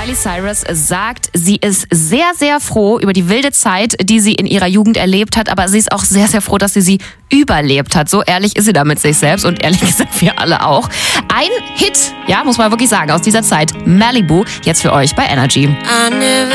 Miley Cyrus sagt, sie ist sehr, sehr froh über die wilde Zeit, die sie in ihrer Jugend erlebt hat, aber sie ist auch sehr, sehr froh, dass sie überlebt hat. So ehrlich ist sie da mit sich selbst und ehrlich gesagt wir alle auch. Ein Hit, ja, muss man wirklich sagen, aus dieser Zeit, Malibu, jetzt für euch bei Energy.